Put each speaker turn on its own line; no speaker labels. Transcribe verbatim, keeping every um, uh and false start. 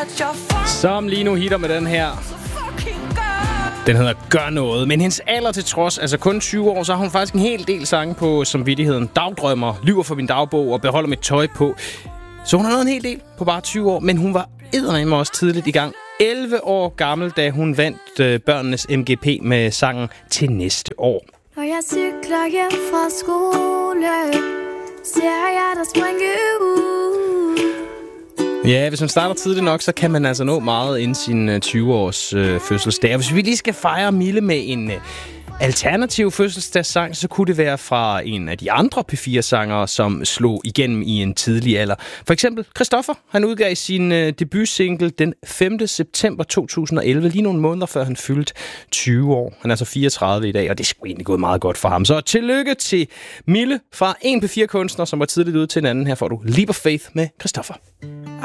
Som lige nu hitter med den her. Den hedder Gør Noget. Men hendes alder til trods, altså kun tyve år, så har hun faktisk en hel del sange på samvittigheden. Dagdrømmer, Lyver for min dagbog og Beholder mit tøj på. Så hun har nået en hel del på bare tyve år, men hun var eddermame også tidligt i gang. elleve år gammel, da hun vandt øh, børnenes M G P med sangen Til næste år.
Når jeg cykler hjem fra skole, ser jeg dig springe ud.
Ja, hvis man starter tidligt nok, så kan man altså nå meget inden sin tyve-års øh, fødselsdag. Og hvis vi lige skal fejre Mille med en øh, alternativ fødselsdagssang, så kunne det være fra en af de andre P fire-sangere, som slog igennem i en tidlig alder. For eksempel Christoffer. Han udgav sin øh, debutsingle den femte september to tusind og elleve, lige nogle måneder før han fyldte tyve år. Han er så fireogtredive i dag, og det er sgu egentlig gået meget godt for ham. Så tillykke til Mille fra en P fire-kunstner, som var tidligt ude til en anden. Her får du Leap of Faith med Christoffer.